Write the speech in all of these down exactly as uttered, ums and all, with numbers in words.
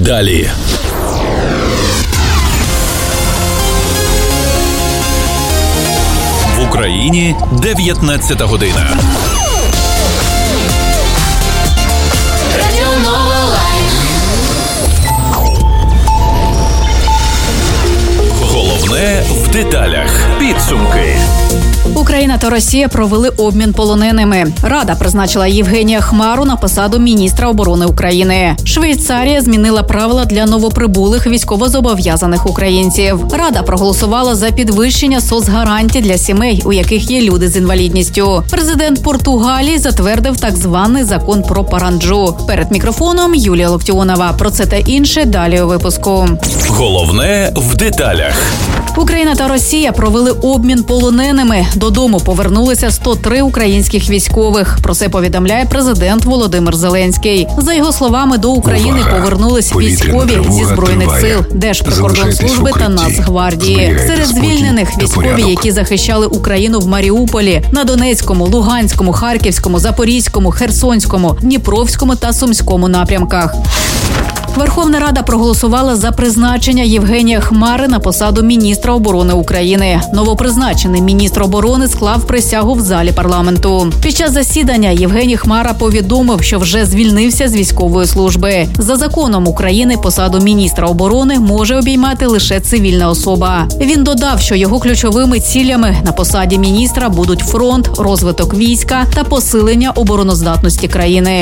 Далі. В Україні дев'ятнадцята година. Головне в деталях. Підсумки. Україна та Росія провели обмін полоненими. Рада призначила Євгенія Хмару на посаду міністра оборони України. Швейцарія змінила правила для новоприбулих військовозобов'язаних українців. Рада проголосувала за підвищення соцгарантій для сімей, у яких є люди з інвалідністю. Президент Португалії затвердив так званий закон про паранджу. Перед мікрофоном Юлія Локтіонова. Про це та інше далі у випуску. Головне в деталях. Україна та Росія провели обмін полоненими. Додому повернулися сто три українських військових. Про це повідомляє президент Володимир Зеленський. За його словами, до України Увага. повернулись військові зі Збройних сил, Держприкордонслужби та Нацгвардії. Серед звільнених військові, які захищали Україну в Маріуполі, на Донецькому, Луганському, Харківському, Запорізькому, Херсонському, Дніпровському та Сумському напрямках. Верховна Рада проголосувала за призначення Євгенія Хмари на посаду міністра оборони України. Новопризначений міністр оборони склав присягу в залі парламенту. Під час засідання Євгеній Хмара повідомив, що вже звільнився з військової служби. За законом України посаду міністра оборони може обіймати лише цивільна особа. Він додав, що його ключовими цілями на посаді міністра будуть фронт, розвиток війська та посилення обороноздатності країни.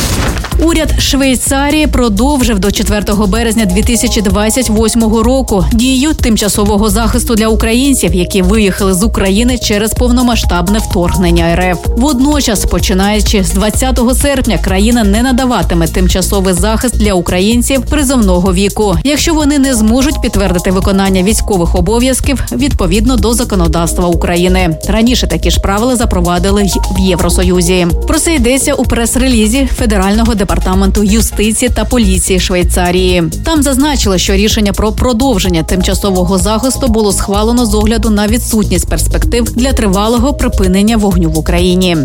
Уряд Швейцарії продовжив до четвертого березня дві тисячі двадцять восьмого року дію тимчасового захисту для українців, які виїхали з України через повномасштабне вторгнення РФ. Водночас, починаючи з двадцятого серпня, країна не надаватиме тимчасовий захист для українців призовного віку, якщо вони не зможуть підтвердити виконання військових обов'язків відповідно до законодавства України. Раніше такі ж правила запровадили й в Євросоюзі. Про це йдеться у прес-релізі Федерального департаменту Департаменту юстиції та поліції Швейцарії. Там зазначили, що рішення про продовження тимчасового захисту було схвалено з огляду на відсутність перспектив для тривалого припинення вогню в Україні.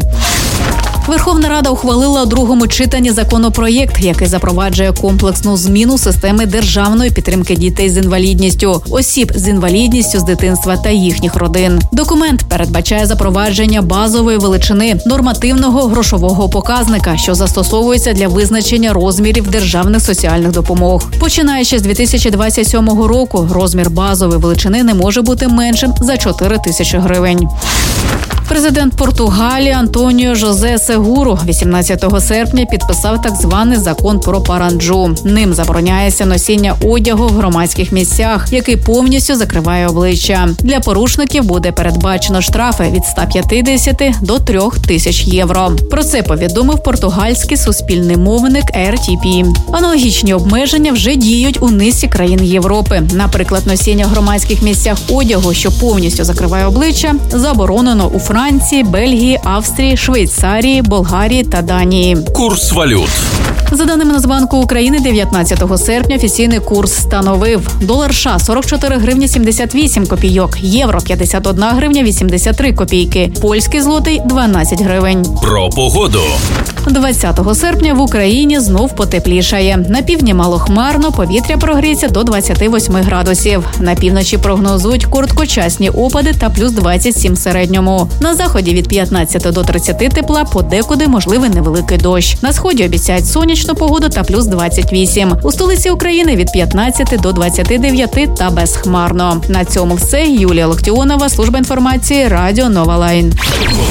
Верховна Рада ухвалила у другому читанні законопроєкт, який запроваджує комплексну зміну системи державної підтримки дітей з інвалідністю, осіб з інвалідністю з дитинства та їхніх родин. Документ передбачає запровадження базової величини нормативного грошового показника, що застосовується для визначення розмірів державних соціальних допомог. Починаючи з дві тисячі двадцять сьомого року, розмір базової величини не може бути меншим за чотири тисячі гривень. Президент Португалії Антоніо Жозе Сегуру вісімнадцятого серпня підписав так званий закон про паранджу. Ним забороняється носіння одягу в громадських місцях, який повністю закриває обличчя. Для порушників буде передбачено штрафи від ста п'ятдесяти до трьох тисяч євро. Про це повідомив португальський суспільний мовник ар ті пі. Аналогічні обмеження вже діють у низці країн Європи. Наприклад, носіння в громадських місцях одягу, що повністю закриває обличчя, заборонено у Франції, Бельгії, Австрії, Швейцарії, Болгарії та Данії. Курс валют. За даними Нацбанку України, дев'ятнадцятого серпня офіційний курс становив: долар США – сорок чотири гривні сімдесят вісім копійок, євро – п'ятдесят одна гривня вісімдесят три копійки, польський злотий – дванадцять гривень. Про погоду. двадцятого серпня в Україні знов потеплішає. На півдні малохмарно, повітря прогріється до двадцяти восьми градусів. На півночі прогнозують короткочасні опади та плюс двадцять сім в середньому. На заході від п'ятнадцяти до тридцяти тепла, подекуди можливий невеликий дощ. На сході обіцяють сонячну погоду та плюс двадцять вісім. У столиці України від п'ятнадцяти до двадцяти дев'яти та безхмарно. На цьому все. Юлія Локтіонова, служба інформації, Радіо Нова Лайн.